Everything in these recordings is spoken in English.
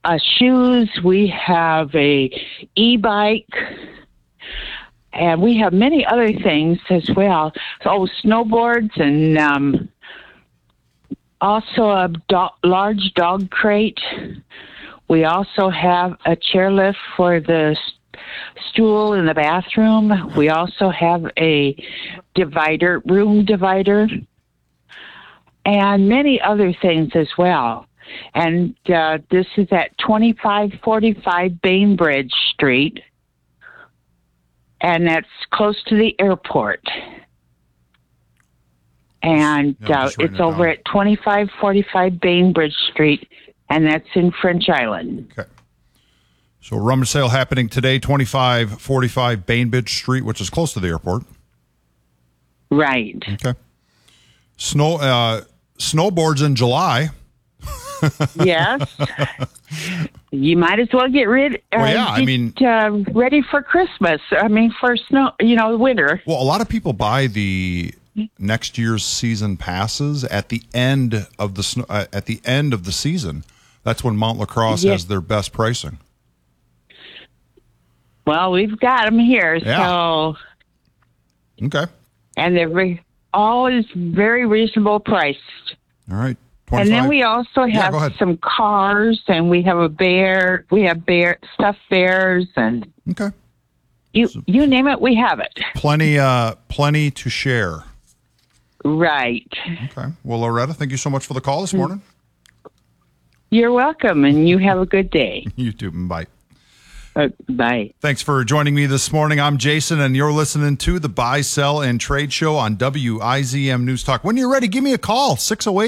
shoes. We have a e-bike. And we have many other things as well. So snowboards and also a large dog crate. We also have a chairlift for the stool in the bathroom. We also have a room divider, and many other things as well. And this is at 2545 Bainbridge Street, and that's close to the airport. And it's over at 2545 Bainbridge Street, and that's in French Island. Okay. So rummage sale happening today, 2545 Bainbridge Street, which is close to the airport. Right. Okay. Snowboards in July. Yes. You might as well get ready for Christmas. For snow, winter. Well, a lot of people buy the next year's season passes at the end of the season. That's when Mount La Crosse has their best pricing. Well, we've got them here, so okay. And they're always very reasonable priced. All right. 25. And then we also have some cars, and we have a bear. We have stuffed bears, and okay. You name it, we have it. Plenty to share. Right. Okay. Well, Loretta, thank you so much for the call this morning. You're welcome, and you have a good day. You too. Bye. Bye. Thanks for joining me this morning. I'm Jason, and you're listening to the Buy, Sell, and Trade Show on WIZM News Talk. When you're ready, give me a call,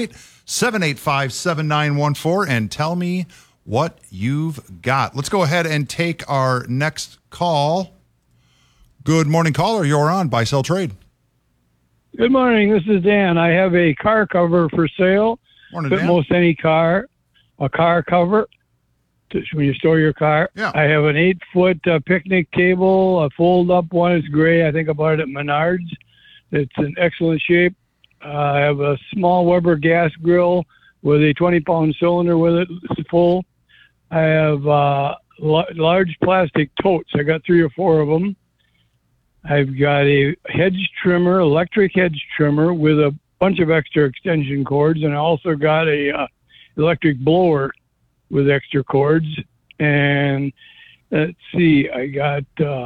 608-785-7914, and tell me what you've got. Let's go ahead and take our next call. Good morning, caller. You're on Buy, Sell, Trade. Good morning. This is Dan. I have a car cover for sale. Morning, Dan. Most any car, a car cover when you store your car. Yeah. I have an 8-foot picnic table, a fold-up one. It's gray. I think I bought it at Menards. It's in excellent shape. I have a small Weber gas grill with a 20-pound cylinder with it. It's full. I have large plastic totes. I got 3 or 4 of them. I've got a hedge trimmer, electric hedge trimmer with a bunch of extra extension cords, and I also got a electric blower with extra cords. And let's see, I got,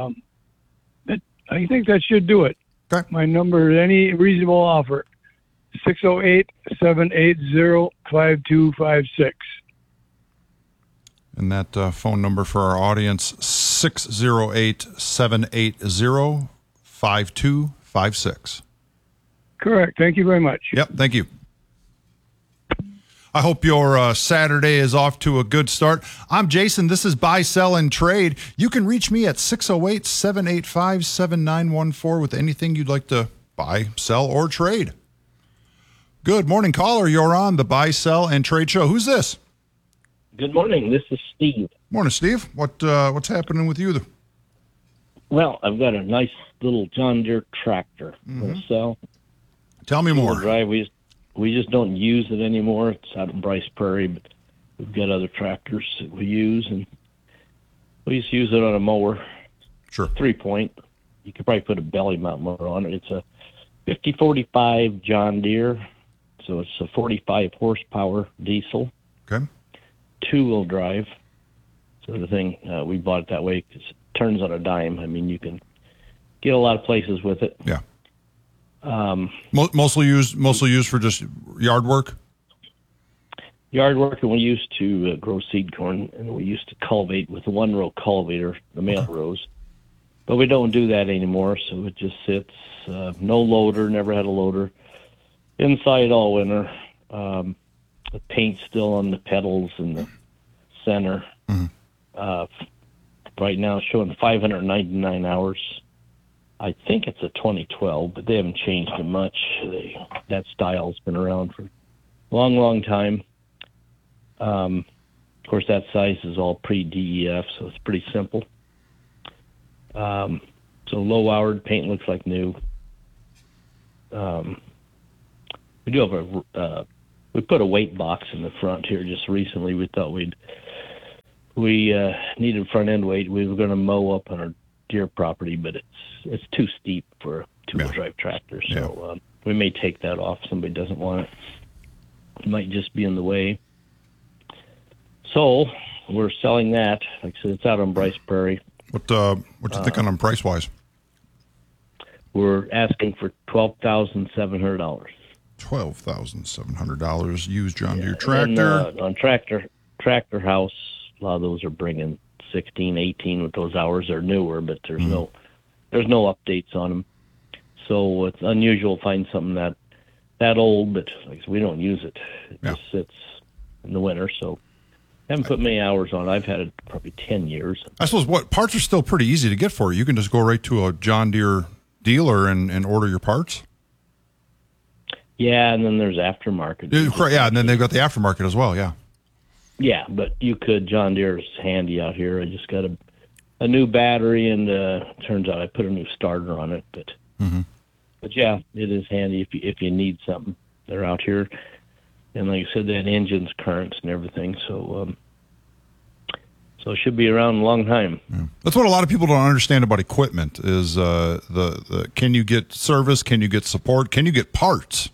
I think that should do it. Okay. My number, any reasonable offer, 608-780-5256. And that phone number for our audience, 608-780-5256. Correct. Thank you very much. Yep, thank you. I hope your Saturday is off to a good start. I'm Jason. This is Buy, Sell, and Trade. You can reach me at 608-785-7914 with anything you'd like to buy, sell, or trade. Good morning, caller. You're on the Buy, Sell, and Trade Show. Who's this? Good morning. This is Steve. Morning, Steve. What's happening with you? Well, I've got a nice little John Deere tractor to sell. Tell me more. Drive. We just don't use it anymore. It's out of Bryce Prairie, but we've got other tractors that we use, and we just use it on a mower. Sure. 3-point. You could probably put a belly mount mower on it. It's a 5045 John Deere, so it's a 45 horsepower diesel. Okay. 2-wheel drive. So the thing, we bought it that way because it turns on a dime. I mean, you can get a lot of places with it. Yeah. Mostly used for just yard work. Yard work, and we used to grow seed corn, and we used to cultivate with a 1-row cultivator, the male rows. But we don't do that anymore, so it just sits. No loader, never had a loader. Inside all winter. The paint's still on the pedals in the center. Right now it's showing 599 hours. I think it's a 2012, but they haven't changed it much. That style's been around for a long, long time. Of course, that size is all pre-DEF, so it's pretty simple. So low-houred paint looks like new. We do have we put a weight box in the front here just recently. We thought we'd we needed front end weight. We were going to mow up on our deer property, but it's too steep for a two-wheel drive tractor. So we may take that off. Somebody doesn't want it. It might just be in the way. So we're selling that. Like I said, it's out on Bryce Prairie. What you thinking on price wise? We're asking for $12,700. $12,700 used John Deere tractor. And, on Tractor House, a lot of those are bringing 16, 18 with those hours. Are newer, but there's no updates on them. So it's unusual to find something that old, but like we don't use it. It just sits in the winter, so I haven't put many hours on it. I've had it probably 10 years. I suppose parts are still pretty easy to get for you. You can just go right to a John Deere dealer and order your parts. Yeah, and then there's aftermarket. Yeah, and then they've got the aftermarket as well, yeah. Yeah, but you could. John Deere's handy out here. I just got a new battery, and turns out I put a new starter on it. But yeah, it is handy if you need something. They're out here, and like I said, that engine's currents and everything. So it should be around a long time. Yeah. That's what a lot of people don't understand about equipment is the can you get service? Can you get support? Can you get parts?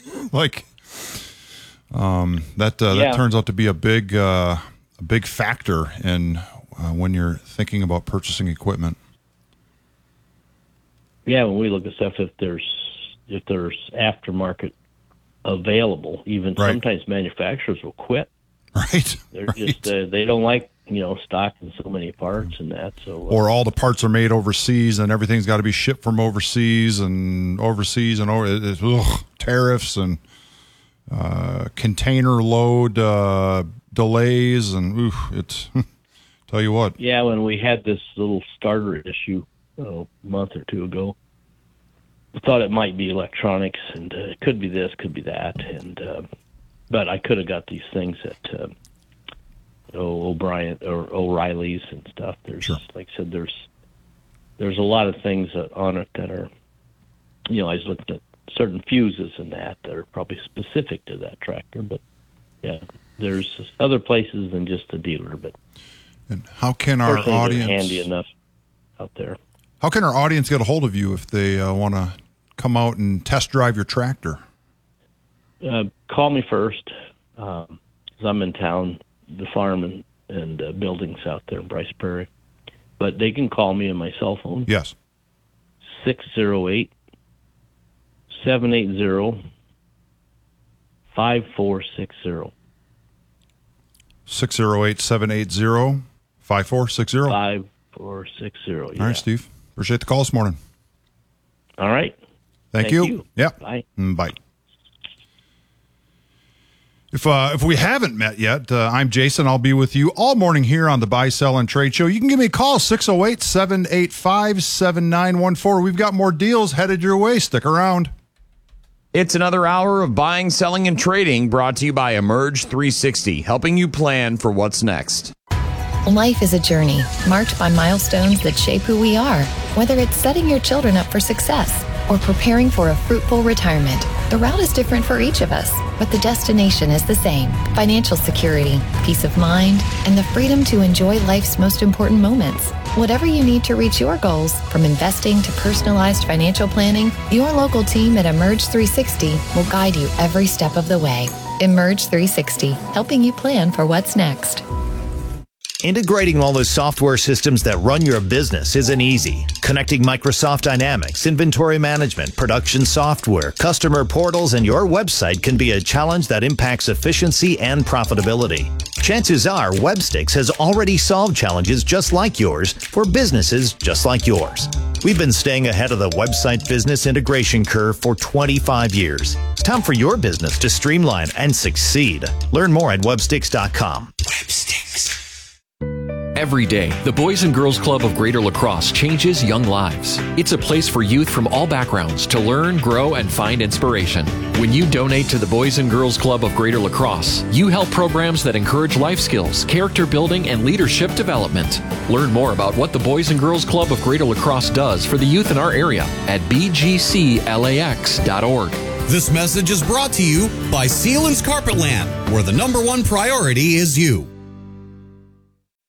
That turns out to be a big factor in when you're thinking about purchasing equipment. Yeah, when we look at stuff, if there's aftermarket available, even sometimes manufacturers will quit. Right. They're just they don't like stocking so many parts and that. So or all the parts are made overseas and everything's got to be shipped from overseas tariffs and container load delays and it's tell you what. Yeah, when we had this little starter issue a month or two ago, I thought it might be electronics, and it could be this, could be that, and but I could have got these things at O'Brien or O'Reilly's and stuff. There's like I said, there's a lot of things on it that are, I was looking at certain fuses and that are probably specific to that tractor, but yeah, there's other places than just the dealer. But and how can our audience handy enough out there? How can our audience get a hold of you if they want to come out and test drive your tractor? Call me first, 'cause I'm in town, the farm and buildings out there in Bryce Prairie. But they can call me on my cell phone. Yes. 608-780-5460. 608-780-5460. 5460. Yeah. All right, Steve. Appreciate the call this morning. All right. Thank you. Yeah. Bye. Bye. If we haven't met yet, I'm Jason. I'll be with you all morning here on the Buy, Sell, and Trade Show. You can give me a call, 608-785-7914. We've got more deals headed your way. Stick around. It's another hour of buying, selling, and trading brought to you by Emerge 360, helping you plan for what's next. Life is a journey marked by milestones that shape who we are. Whether it's setting your children up for success or preparing for a fruitful retirement, the route is different for each of us, but the destination is the same. Financial security, peace of mind, and the freedom to enjoy life's most important moments. Whatever you need to reach your goals, from investing to personalized financial planning, your local team at Emerge 360 will guide you every step of the way. Emerge 360, helping you plan for what's next. Integrating all the software systems that run your business isn't easy. Connecting Microsoft Dynamics, inventory management, production software, customer portals, and your website can be a challenge that impacts efficiency and profitability. Chances are Webstix has already solved challenges just like yours for businesses just like yours. We've been staying ahead of the website business integration curve for 25 years. It's time for your business to streamline and succeed. Learn more at Webstix.com. Webstix. Every day, the Boys and Girls Club of Greater La Crosse changes young lives. It's a place for youth from all backgrounds to learn, grow, and find inspiration. When you donate to the Boys and Girls Club of Greater La Crosse, you help programs that encourage life skills, character building, and leadership development. Learn more about what the Boys and Girls Club of Greater La Crosse does for the youth in our area at bgclax.org. This message is brought to you by Sealands Carpetland, where the #1 priority is you.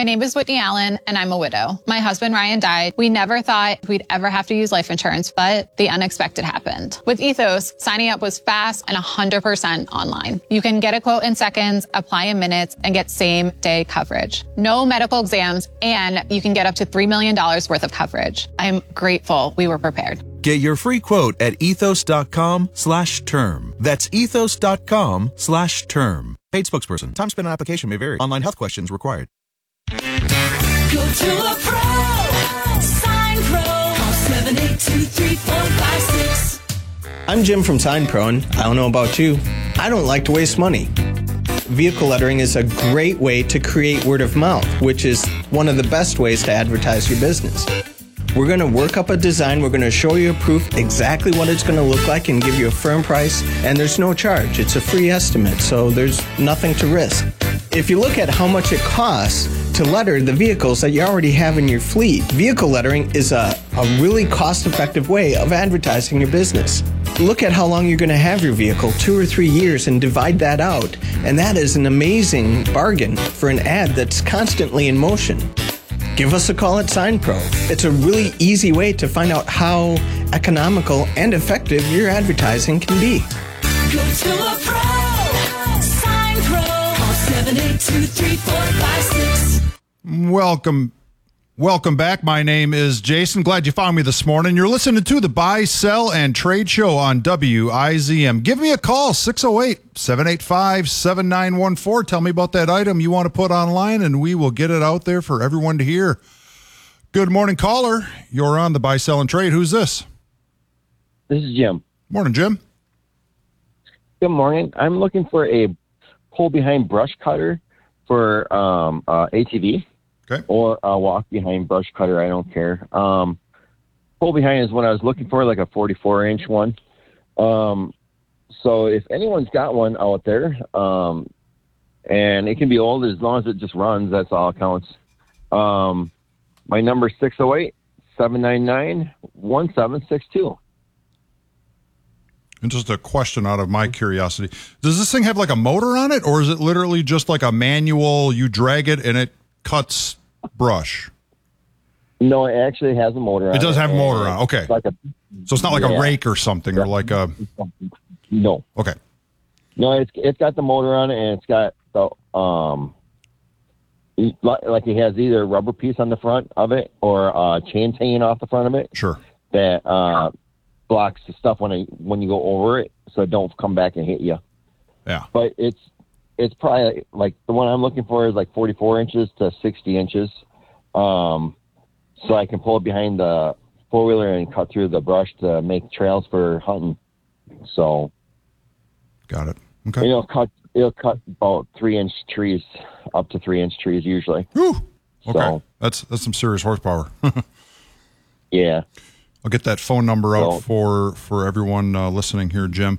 My name is Whitney Allen, and I'm a widow. My husband, Ryan, died. We never thought we'd ever have to use life insurance, but the unexpected happened. With Ethos, signing up was fast and 100% online. You can get a quote in seconds, apply in minutes, and get same-day coverage. No medical exams, and you can get up to $3 million worth of coverage. I'm grateful we were prepared. Get your free quote at ethos.com/term. That's ethos.com/term. Paid spokesperson. Time spent on application may vary. Online health questions required. Go to a pro. Sign Pro. Call 782-3456. I'm Jim from Sign Pro, and I don't know about you, I don't like to waste money. Vehicle lettering is a great way to create word of mouth, which is one of the best ways to advertise your business. We're going to work up a design, we're going to show you a proof exactly what it's going to look like and give you a firm price, and there's no charge. It's a free estimate, so there's nothing to risk. If you look at how much it costs to letter the vehicles that you already have in your fleet, vehicle lettering is a really cost-effective way of advertising your business. Look at how long you're going to have your vehicle, 2 or 3 years, and divide that out, and that is an amazing bargain for an ad that's constantly in motion. Give us a call at Sign Pro. It's a really easy way to find out how economical and effective your advertising can be. Go to a pro. Sign Pro. Call 782-3456. Welcome back. My name is Jason. Glad you found me this morning. You're listening to the Buy, Sell, and Trade Show on WIZM. Give me a call, 608-785-7914. Tell me about that item you want to put online, and we will get it out there for everyone to hear. Good morning, caller. You're on the Buy, Sell, and Trade. Who's this? This is Jim. Morning, Jim. Good morning. I'm looking for a pull-behind brush cutter for ATV. Okay. Or a walk-behind brush cutter. I don't care. Pull-behind is what I was looking for, like a 44-inch one. So if anyone's got one out there, and it can be old as long as it just runs, that's all that counts. My number is 608-799-1762. And just a question out of my curiosity. Does this thing have like a motor on it, or is it literally just like a manual, you drag it and it cuts brush? No, it actually has a motor on it. It does have a motor on it. Okay. So it's not like a rake or something, or like a... No. Okay. No, it's got the motor on it, and it's got the like it has either a rubber piece on the front of it or chains hanging off the front of it. Sure. That blocks the stuff when you go over it, so it don't come back and hit you. Yeah. But it's probably like the one I'm looking for is like 44 inches to 60 inches. So I can pull it behind the four-wheeler and cut through the brush to make trails for hunting. So. Got it. Okay. It'll cut about 3-inch trees, up to 3-inch trees usually. Whew. Okay. So, that's some serious horsepower. Yeah. I'll get that phone number out for everyone listening here, Jim.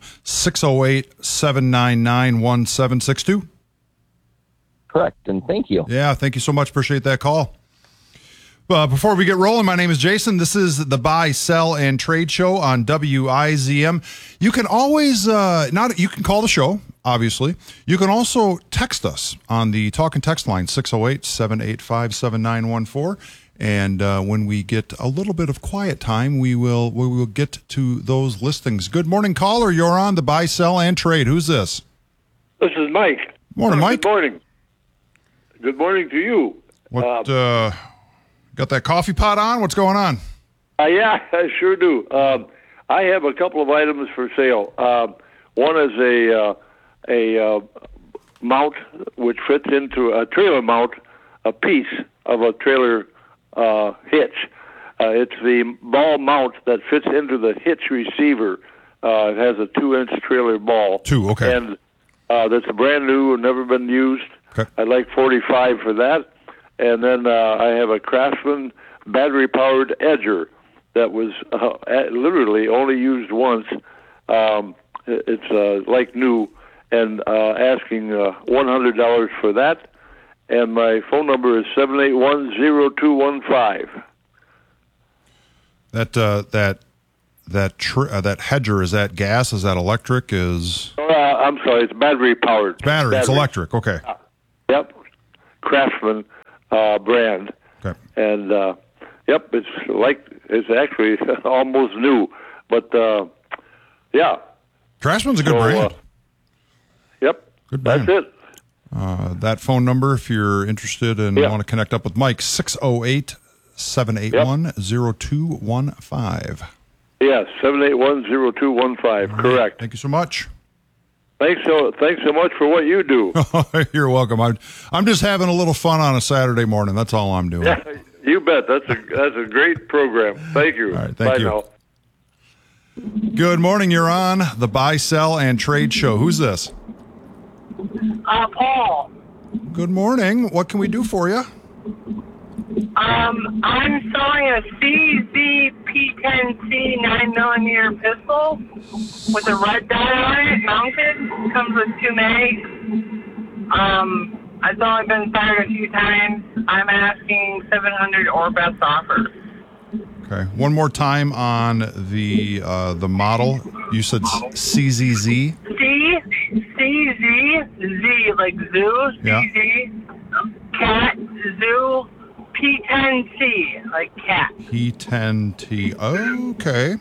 608-799-1762. Correct, and thank you. Yeah, thank you so much. Appreciate that call. Before we get rolling, my name is Jason. This is the Buy, Sell, and Trade Show on WIZM. You can always, you can call the show, obviously. You can also text us on the talk and text line, 608-785-7914. And when we get a little bit of quiet time, we will get to those listings. Good morning, caller. You're on the Buy, Sell, and Trade. Who's this? This is Mike. Morning, Mike. Good morning. Good morning to you. What? Got that coffee pot on? What's going on? Yeah, I sure do. I have a couple of items for sale. One is a mount which fits into a trailer mount, a piece of a trailer hitch. It's the ball mount that fits into the hitch receiver. It has a 2-inch trailer ball. Okay. And that's brand new, never been used. Okay. I'd like $45 for that. And then I have a Craftsman battery-powered edger that was literally only used once. It's like new, and asking $100 for that. And my phone number is 781-0215. That hedger, is that gas? Is that electric? I'm sorry, it's battery-powered. It's electric. Okay. Yep. Craftsman brand. Okay. And yep, it's actually almost new, but yeah. Craftsman's a good brand. Yep. Good brand. That's it. That phone number, if you're interested and want to connect up with Mike, 608-781-0215. Yes, 781-0215. Correct. Thank you so much. Thanks so much for what you do. You're welcome. I'm just having a little fun on a Saturday morning. That's all I'm doing. Yeah, you bet. That's a great program. Thank you. All right, thank you. Now. Good morning. You're on the Buy, Sell, and Trade Show. Who's this? Paul. Good morning. What can we do for you? I'm selling a CZP10C 9mm pistol with a red dot on it, mounted. Comes with 2 mags. It's only been fired a few times. I'm asking $700 or best offer. Okay. One more time on the model. You said CZZ? CZZ, like zoo, CZ, cat, zoo, P10C, like cat. P10T. Okay.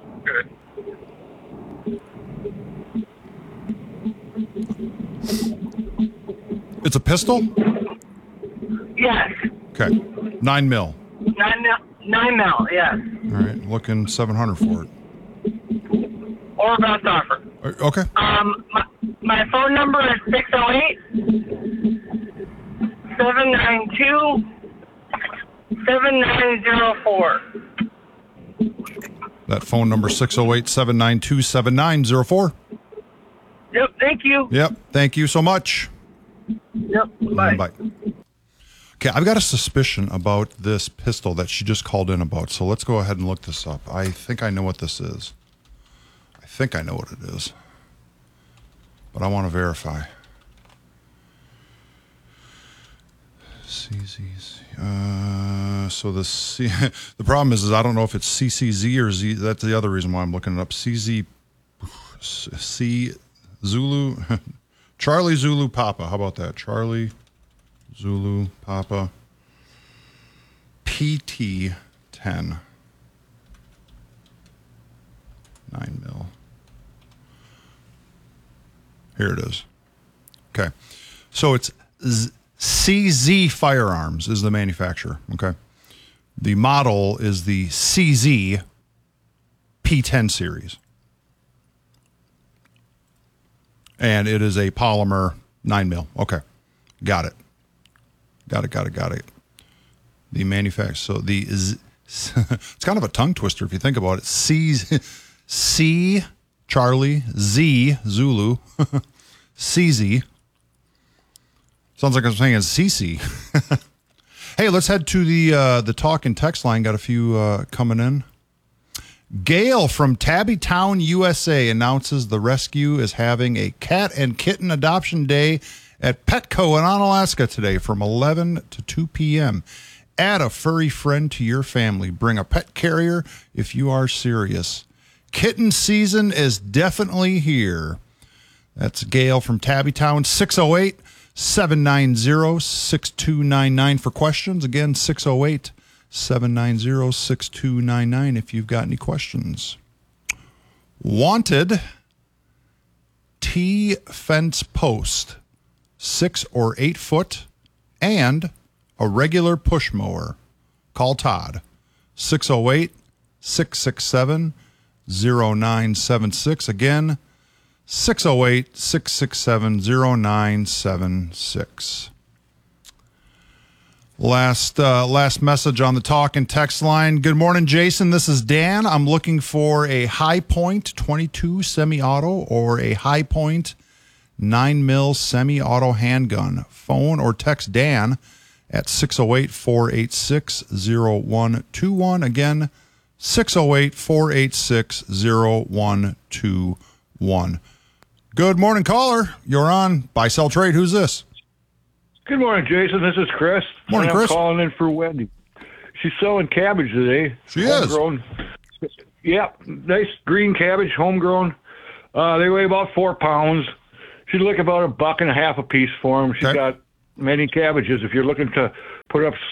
It's a pistol? Yes. Okay. 9 mil. 9 mil, yes. All right. Looking $700 for it. Or best offer. Okay. My phone number is 608-792-7904. That phone number, 608-792-7904. Yep, thank you. Yep, thank you so much. Yep, bye. Bye. Okay, I've got a suspicion about this pistol that she just called in about, so let's go ahead and look this up. I think I know what this is. I think I know what it is, but I want to verify. CZZ. So the problem is I don't know if it's CCZ or Z. That's the other reason why I'm looking it up. CZ, C Zulu, Charlie Zulu Papa. How about that? Charlie Zulu Papa. PT 10. 9 mil. Here it is. Okay. So it's CZ Firearms is the manufacturer. Okay. The model is the CZ P10 series. And it is a polymer 9 mil. Okay. Got it. Got it. The manufacturer. So it's kind of a tongue twister if you think about it. C Charlie, Z Zulu, CZ. Sounds like I'm saying it's CC. Hey, let's head to the talk and text line. Got a few coming in. Gail from Tabbytown, USA announces the rescue is having a cat and kitten adoption day at Petco in Onalaska today from 11 to 2 p.m. Add a furry friend to your family. Bring a pet carrier if you are serious. Kitten season is definitely here. That's Gail from Tabbytown, 608-790-6299 for questions. Again, 608-790-6299 if you've got any questions. Wanted T-fence post, 6 or 8 foot, and a regular push mower. Call Todd, 608-667-0976. Again, 608-667-0976. Last message on the talk and text line. Good morning, Jason. This is Dan. I'm looking for a High Point 22 semi-auto or a High Point 9 mil semi-auto handgun. Phone or text Dan at 608-486-0121. Again, 608-486-0121. Good morning, caller. You're on Buy, Sell, Trade. Who's this? Good morning, Jason. This is Chris. Morning, I'm Chris. calling in for Wendy. She's selling cabbage today. She is. Homegrown. Yep, nice green cabbage, homegrown. They weigh about 4 pounds. She'd look about $1.50 a piece for them. She's got many cabbages. If you're looking to put up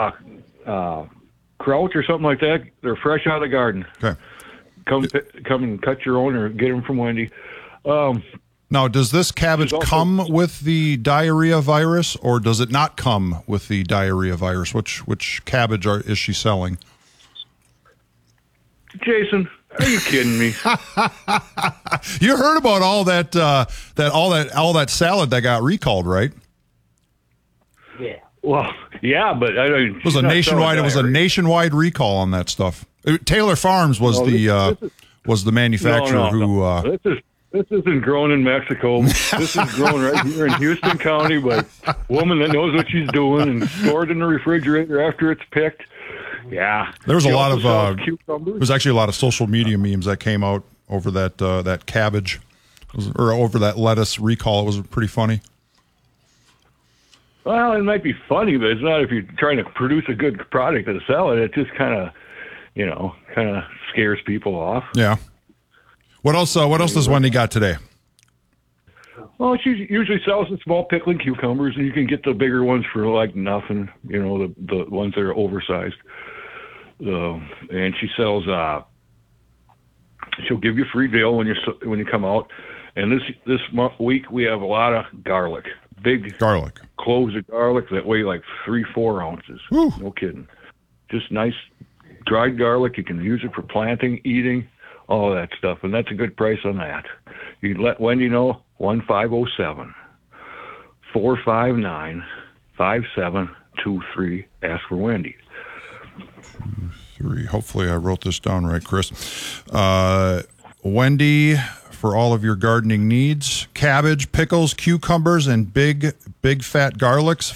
kraut or something like that. They're fresh out of the garden. Okay. Come and cut your own or get them from Wendy. Now, does this cabbage come with the diarrhea virus, or does it not come with the diarrhea virus? Which cabbage is she selling? Jason, are you kidding me? You heard about all that salad that got recalled, right? Yeah. Well, yeah, but I mean, It was a nationwide recall on that stuff. Taylor Farms was the manufacturer who. This isn't grown in Mexico. This is grown right here in Houston County by a woman that knows what she's doing and stored in the refrigerator after it's picked. Yeah, there was a lot of cucumbers. there was actually a lot of social media memes that came out over that cabbage or over that lettuce recall. It was pretty funny. Well, it might be funny, but it's not if you're trying to produce a good product to sell it. It just kind of scares people off. Yeah. What else does Wendy got today? Well, she usually sells the small pickling cucumbers, and you can get the bigger ones for like nothing. You know, the ones that are oversized. And she sells. She'll give you a free deal when you come out. And this week we have a lot of garlic, big garlic, cloves of garlic that weigh like 3-4 ounces. Woo. No kidding. Just nice dried garlic. You can use it for planting, eating, all of that stuff, and that's a good price on that. You can let Wendy know 1507-459-5723. Ask for Wendy. 3. Hopefully I wrote this down right, Chris. Wendy, for all of your gardening needs, cabbage, pickles, cucumbers, and big fat garlics,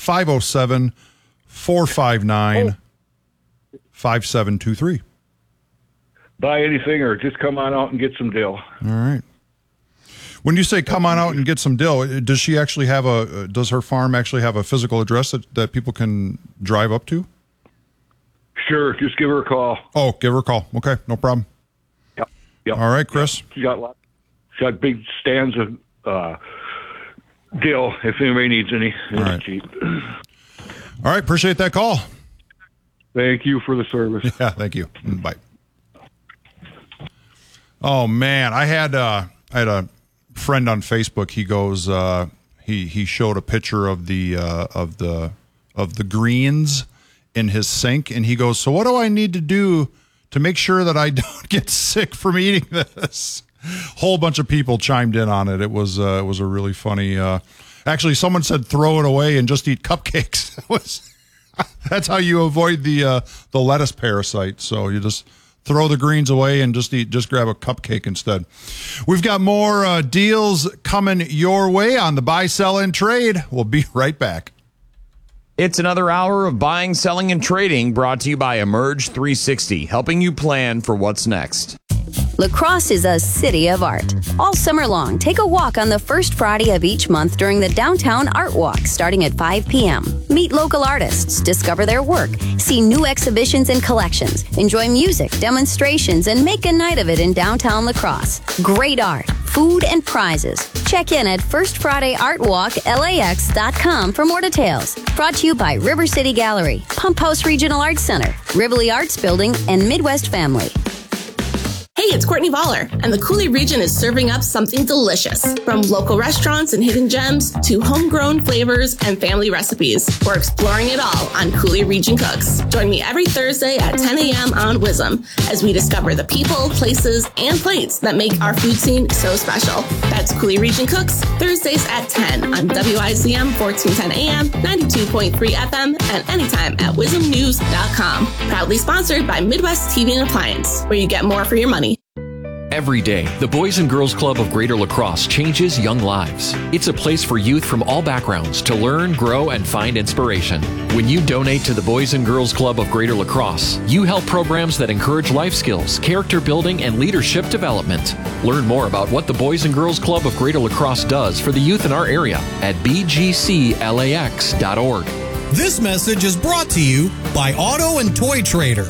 507-459-5723. Buy anything or just come on out and get some dill. All right. When you say come on out and get some dill, does she actually have does her farm actually have a physical address that people can drive up to? Sure. Just give her a call. Oh, give her a call. Okay. No problem. Yep. All right, Chris. She got big stands of dill if anybody needs any. All right. Cheap. All right. Appreciate that call. Thank you for the service. Yeah. Thank you. Bye. Oh man, I had a friend on Facebook. He goes, he showed a picture of the greens in his sink, and he goes, so what do I need to do to make sure that I don't get sick from eating this? Whole bunch of people chimed in on it. It was a really funny. Actually, someone said throw it away and just eat cupcakes. That's how you avoid the lettuce parasite. So you just throw the greens away and just grab a cupcake instead. We've got more deals coming your way on the Buy, Sell, and Trade. We'll be right back. It's another hour of buying, selling, and trading brought to you by Emerge 360, helping you plan for what's next. La Crosse is a city of art. All summer long, take a walk on the first Friday of each month during the Downtown Art Walk starting at 5 p.m. Meet local artists, discover their work, see new exhibitions and collections, enjoy music, demonstrations, and make a night of it in downtown La Crosse. Great art, food, and prizes. Check in at firstfridayartwalklax.com for more details. Brought to you by River City Gallery, Pump House Regional Arts Center, Rivoli Arts Building, and Midwest Family. Hey, it's Courtney Voller, and the Coulee region is serving up something delicious. From local restaurants and hidden gems to homegrown flavors and family recipes, we're exploring it all on Coulee Region Cooks. Join me every Thursday at 10 a.m. on WISM as we discover the people, places, and plates that make our food scene so special. That's Coulee Region Cooks, Thursdays at 10 on WIZM 1410 AM, 92.3 FM, and anytime at WISMnews.com. Proudly sponsored by Midwest TV and Appliance, where you get more for your money. Every day, the Boys and Girls Club of Greater La Crosse changes young lives. It's a place for youth from all backgrounds to learn, grow, and find inspiration. When you donate to the Boys and Girls Club of Greater La Crosse, you help programs that encourage life skills, character building, and leadership development. Learn more about what the Boys and Girls Club of Greater La Crosse does for the youth in our area at bgclax.org. This message is brought to you by Auto and Toy Trader.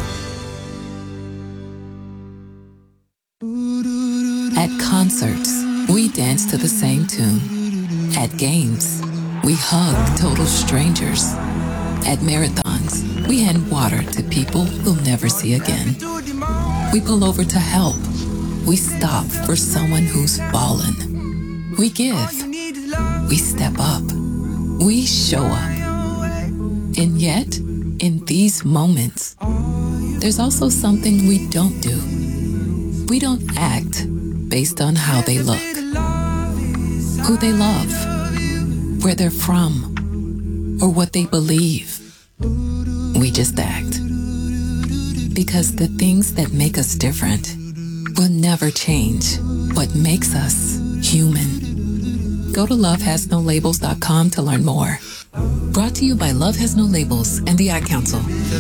At concerts, we dance to the same tune. At games, we hug total strangers. At Marathons, we hand water to people we'll never see again. We pull over to help. We stop for someone who's fallen. We give. We step up. We show up. And yet, in these moments, there's also something we don't do. We don't act based on how they look, who they love, where they're from, or what they believe. We just act. Because the things that make us different will never change what makes us human. Go to lovehasnolabels.com to learn more. Brought to you by Love Has No Labels and the Ad Council.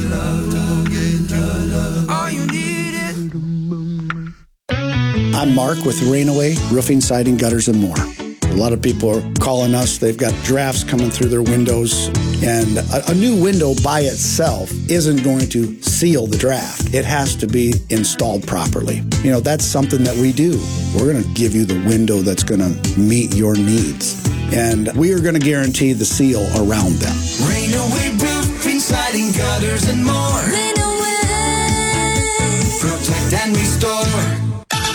I'm Mark with Rainaway Roofing, Siding, Gutters, and more. A lot of people are calling us. They've got drafts coming through their windows, and a new window by itself isn't going to seal the draft. It has to be installed properly. You know, that's something that we do. We're going to give you the window that's going to meet your needs, and we are going to guarantee the seal around them. Rainaway Roofing, Siding, Gutters, and more. Rainaway. Protect and restore.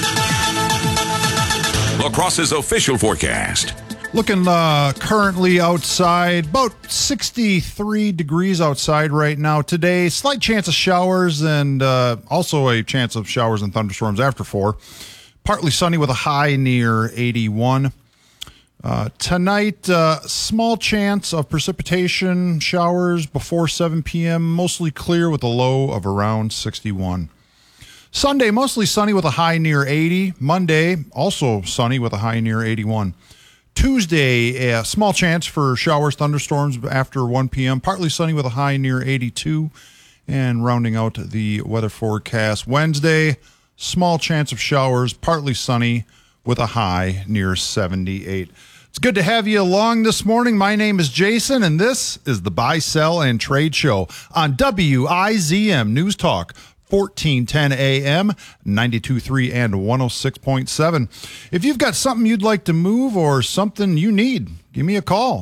La Crosse's official forecast. Looking currently outside, about 63 degrees outside right now today. Slight chance of showers and also a chance of showers and thunderstorms after 4. Partly sunny with a high near 81. Tonight, small chance of precipitation showers before 7 p.m. Mostly clear with a low of around 61. Sunday, mostly sunny with a high near 80. Monday, also sunny with a high near 81. Tuesday, a small chance for showers, thunderstorms after 1 p.m. Partly sunny with a high near 82. And rounding out the weather forecast, Wednesday, small chance of showers, partly sunny with a high near 78. It's good to have you along this morning. My name is Jason, and this is the Buy, Sell, and Trade Show on WIZM News Talk. 1410 AM, 92.3 and 106.7. If you've got something you'd like to move or something you need, give me a call,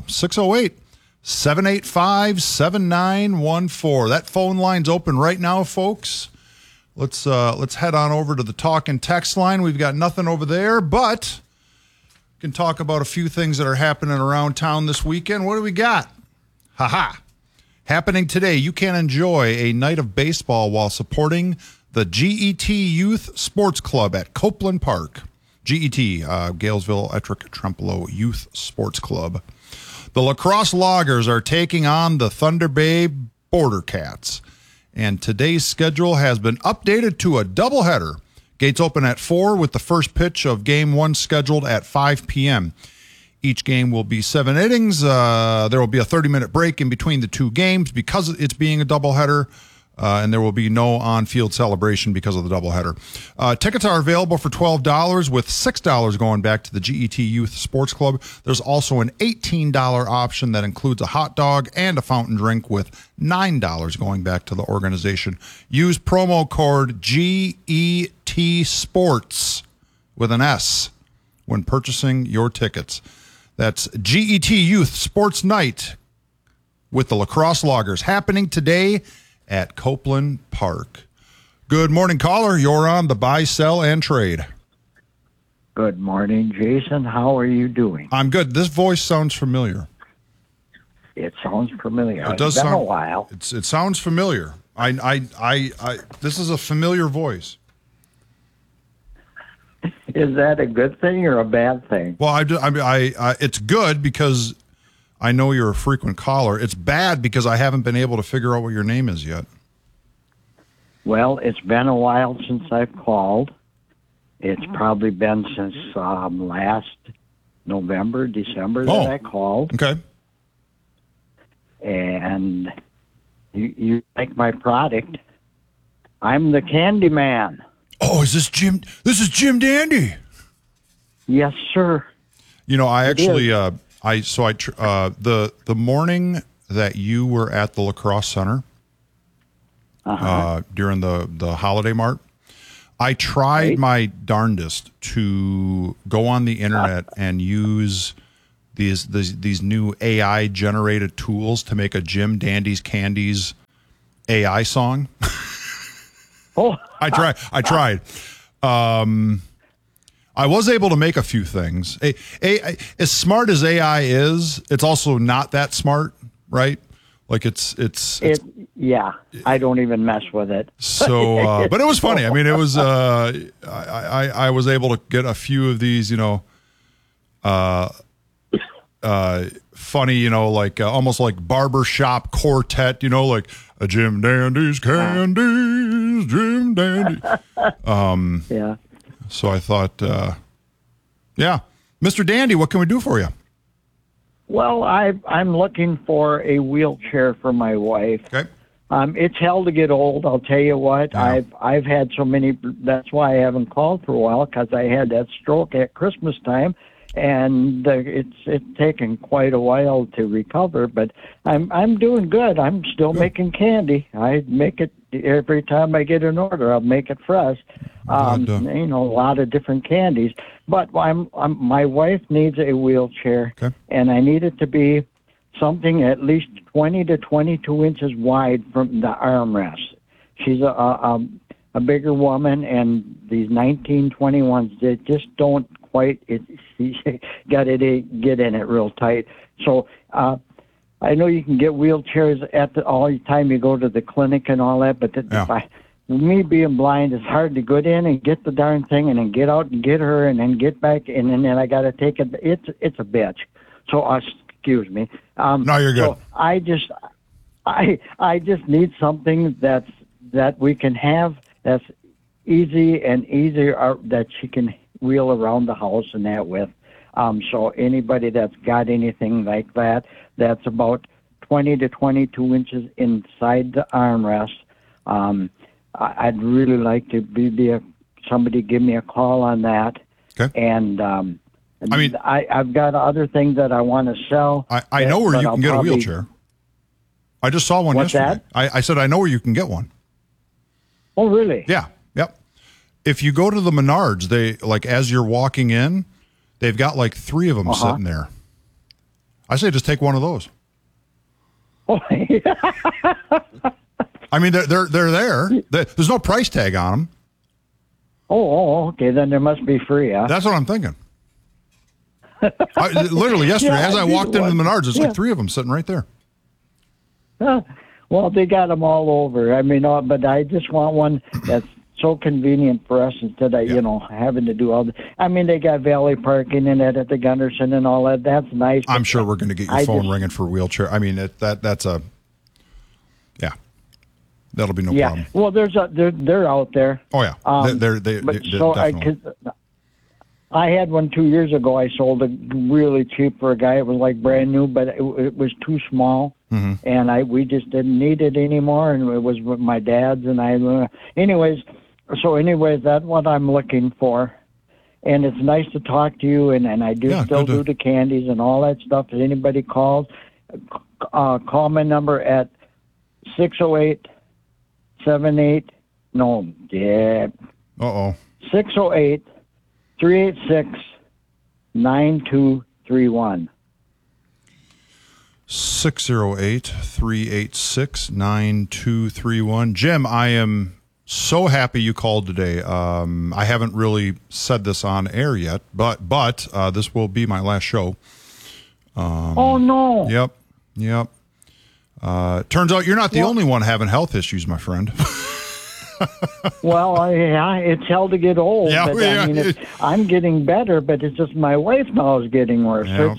608-785-7914. That phone line's open right now, folks. Let's head on over to the talk and text line. We've got nothing over there, but we can talk about a few things that are happening around town this weekend. What do we got? Ha-ha. Happening today, you can enjoy a night of baseball while supporting the GET Youth Sports Club at Copeland Park. GET, Galesville Ettrick Trempealeau Youth Sports Club. The La Crosse Loggers are taking on the Thunder Bay Border Cats. And today's schedule has been updated to a doubleheader. Gates open at 4 with the first pitch of Game 1 scheduled at 5 p.m. Each game will be 7 innings. There will be a 30-minute break in between the two games because it's being a doubleheader, and there will be no on-field celebration because of the doubleheader. Tickets are available for $12 with $6 going back to the GET Youth Sports Club. There's also an $18 option that includes a hot dog and a fountain drink with $9 going back to the organization. Use promo code GET Sports with an S when purchasing your tickets. That's GET Youth Sports Night with the La Crosse Loggers happening today at Copeland Park. Good morning, caller. You're on the Buy, Sell, and Trade. Good morning, Jason. How are you doing? I'm good. This voice sounds familiar. It sounds familiar. It does it's been sound a while. It sounds familiar. I this is a familiar voice. Is that a good thing or a bad thing? Well, it's good because I know you're a frequent caller. It's bad because I haven't been able to figure out what your name is yet. Well, it's been a while since I've called. It's probably been since last November, December that I called. Okay. And you like my product. I'm the Candy Man. Oh, is this Jim? This is Jim Dandy. Yes, sir. You know, I actually, the morning that you were at the La Crosse Center during the holiday mart, I tried my darndest to go on the internet and use these new AI generated tools to make a Jim Dandy's Candies AI song. Oh, I tried. I was able to make a few things. As smart as AI is, it's also not that smart, right? Like it's yeah. I don't even mess with it. So, but it was funny. I mean, it was. I was able to get a few of these, funny, like almost like barbershop quartet, like a Jim Dandy's Candies, Jim Dandy. Yeah. So I thought, Mr. Dandy, what can we do for you? Well, I'm looking for a wheelchair for my wife. Okay. It's hell to get old. I'll tell you what. Yeah. I've had so many. That's why I haven't called for a while, because I had that stroke at Christmas time, and it's taken quite a while to recover. But I'm doing good. I'm still making candy. I make it every time I get an order. I'll make it fresh. A lot of different candies. But my wife needs a wheelchair, and I need it to be something at least 20 to 22 inches wide from the armrest. She's a bigger woman, and these 1921s, they just don't quite. She got to get in it real tight. So I know you can get wheelchairs all the time you go to the clinic and all that, but me being blind, it's hard to get in and get the darn thing and then get out and get her and then get back and then I got to take it. It's a bitch. So excuse me. No, you're good. So I just need something that we can have that's easy and easier that she can wheel around the house and that with. So anybody that's got anything like that, that's about 20 to 22 inches inside the armrest. I'd really like to be somebody give me a call on that. Okay. And I've got other things that I want to sell. I know where you can get a wheelchair. I just saw one yesterday. I said I know where you can get one. Oh, really? Yeah. Yep. If you go to the Menards, they as you're walking in, they've got 3 of them sitting there. I say just take one of those. Oh, I mean, they're there. There's no price tag on them. Oh, okay. Then there must be free, huh? That's what I'm thinking. Literally yesterday, as I walked into the Menards, there's 3 of them sitting right there. Well, they got them all over. I mean, but I just want one that's so convenient for us instead of, having to do all the... I mean, they got valet parking in it at the Gunderson and all that. That's nice. I'm sure we're going to get your phone ringing for a wheelchair. I mean, that's a... Yeah. That'll be no problem. Well, they're out there. Oh, yeah. They're definitely. I had one 2 years ago. I sold it really cheap for a guy. It was brand new, but it was too small. Mm-hmm. And we just didn't need it anymore. And it was with my dad's and I... Anyways, that's what I'm looking for. And it's nice to talk to you. And I do still do the candies and all that stuff. If anybody calls, call my number at 608... 608-386-9231. 608-386-9231. Jim, I am so happy you called today. I haven't really said this on air yet, but this will be my last show. Oh, no. Yep. Turns out you're not the only one having health issues, my friend. Well, it's hell to get old. Yeah, but, I mean, I'm getting better, but it's just my wife now is getting worse. Yeah.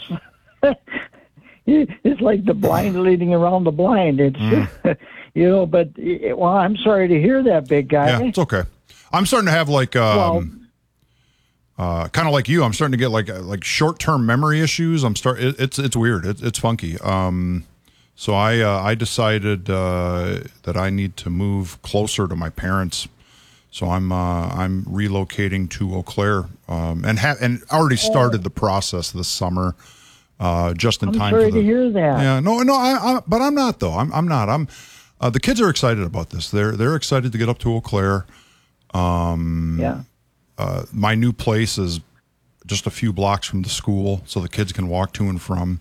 It's like the blind leading around the blind. It's but I'm sorry to hear that, big guy. Yeah, it's okay. I'm starting to have kind of like you. I'm starting to get like short-term memory issues. It's weird. It's funky. So I decided that I need to move closer to my parents. So I'm relocating to Eau Claire and already started the process this summer. Just in time. I'm sorry to hear that. Yeah, no, but I'm not though. I'm not. The kids are excited about this. They're excited to get up to Eau Claire. My new place is just a few blocks from the school, so the kids can walk to and from.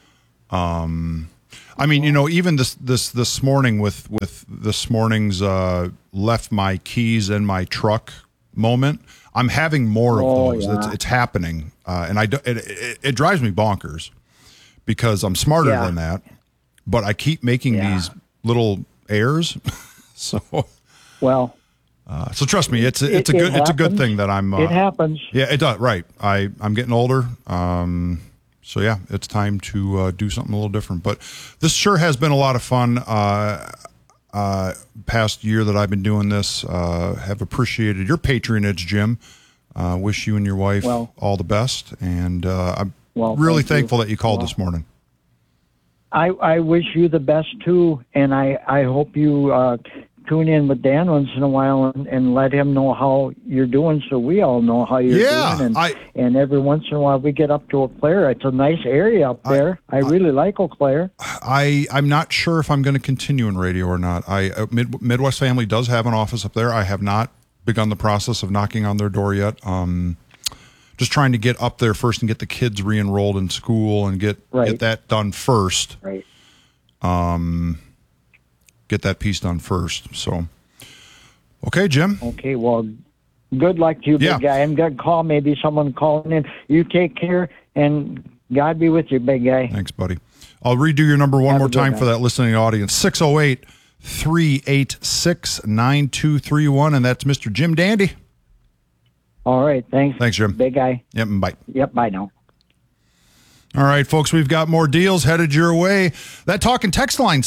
I mean, even this morning with this morning's left my keys in my truck moment, I'm having more of those. Yeah. It's happening, and it drives me bonkers because I'm smarter than that, but I keep making these little errors. So trust me, it's a good thing that I'm. It happens. Yeah, it does. Right. I'm getting older. So yeah, it's time to do something a little different. But this sure has been a lot of fun. Past year that I've been doing this, have appreciated your patronage, Jim. Wish you and your wife all the best, and I'm really thankful that you called this morning. I wish you the best too, and I hope you tune in with Dan once in a while and let him know how you're doing, so we all know how you're doing. And every once in a while we get up to Eau Claire. It's a nice area up there. I really like Eau Claire. I'm not sure if I'm going to continue in radio or not. Midwest Family does have an office up there. I have not begun the process of knocking on their door yet. Just trying to get up there first and get the kids re-enrolled in school and get that done first. Right. Get that piece done first. So, okay, Jim. Okay, well, good luck to you, big guy. I'm going to call maybe someone calling in. You take care, and God be with you, big guy. Thanks, buddy. I'll redo your number one more time for that listening audience. 608-386-9231, and that's Mr. Jim Dandy. All right, thanks. Thanks, Jim. Big guy. Yep, bye. Yep, bye now. All right, folks, we've got more deals headed your way. That talk and text line,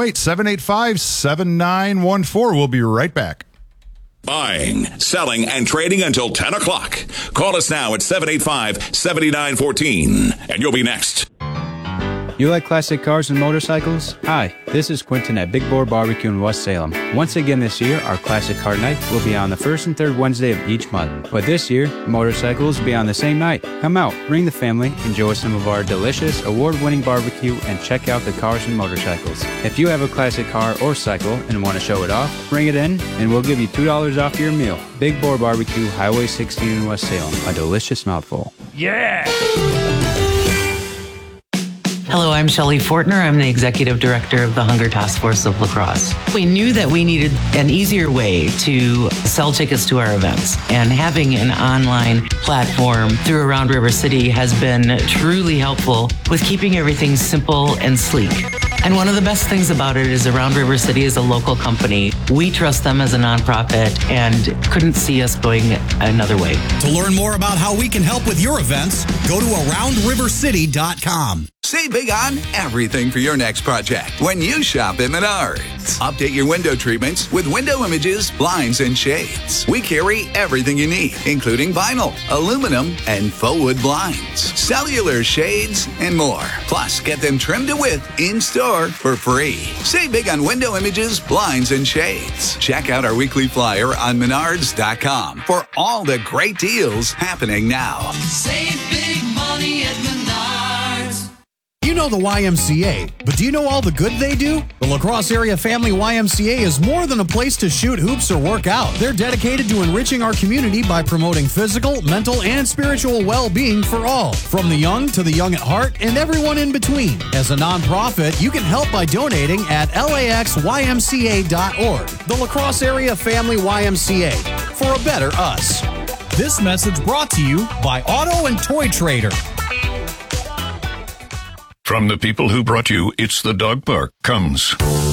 608-785-7914. We'll be right back. Buying, selling, and trading until 10 o'clock. Call us now at 785-7914, and you'll be next. You like classic cars and motorcycles? Hi, this is Quentin at Big Boar Barbecue in West Salem. Once again this year, our classic car night will be on the first and third Wednesday of each month. But this year, motorcycles will be on the same night. Come out, bring the family, enjoy some of our delicious, award-winning barbecue, and check out the cars and motorcycles. If you have a classic car or cycle and want to show it off, bring it in, and we'll give you $2 off your meal. Big Boar Barbecue, Highway 16 in West Salem. A delicious mouthful. Yeah! Hello, I'm Shelley Fortner. I'm the Executive Director of the Hunger Task Force of La Crosse. We knew that we needed an easier way to sell tickets to our events, and having an online platform through Around River City has been truly helpful with keeping everything simple and sleek. And one of the best things about it is Around River City is a local company. We trust them as a nonprofit and couldn't see us going another way. To learn more about how we can help with your events, go to AroundRiverCity.com. Save big on everything for your next project when you shop at Menards. Update your window treatments with window images, blinds, and shades. We carry everything you need, including vinyl, aluminum, and faux wood blinds, cellular shades, and more. Plus, get them trimmed to width in-store for free. Save big on window images, blinds, and shades. Check out our weekly flyer on Menards.com for all the great deals happening now. Save big money at Menards. You know the YMCA, but do you know all the good they do? The La Crosse Area Family YMCA is more than a place to shoot hoops or work out. They're dedicated to enriching our community by promoting physical, mental, and spiritual well-being for all, from the young to the young at heart and everyone in between. As a nonprofit, you can help by donating at laxymca.org. The La Crosse Area Family YMCA, for a better us. This message brought to you by Auto and Toy Trader. From the people who brought you It's the Dog Park comes